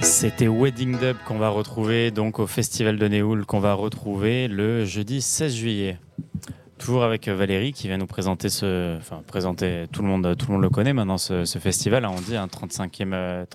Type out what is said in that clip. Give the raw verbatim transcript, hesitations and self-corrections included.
C'était Wedding Dub qu'on va retrouver donc au Festival de Néoul, qu'on va retrouver le jeudi seize juillet. Toujours avec Valérie qui vient nous présenter ce, enfin présenter, tout le monde, tout le monde le connaît maintenant, ce, ce festival, hein, on dit un trente-cinquième,